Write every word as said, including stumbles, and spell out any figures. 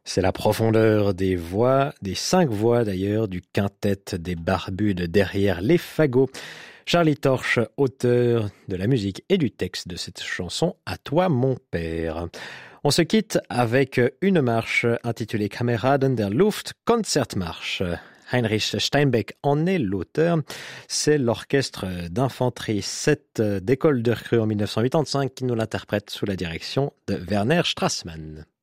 C'est la profondeur des voix, des cinq voix d'ailleurs, du quintet des Barbudes derrière les fagots. Charlie Torch, auteur de la musique et du texte de cette chanson « À toi mon père ». On se quitte avec une marche intitulée Kameraden der Luft Konzertmarsch. Heinrich Steinbeck en est l'auteur. C'est l'orchestre d'infanterie sept d'école de recrues en mille neuf cent quatre-vingt-quinze qui nous l'interprète sous la direction de Werner Strassmann.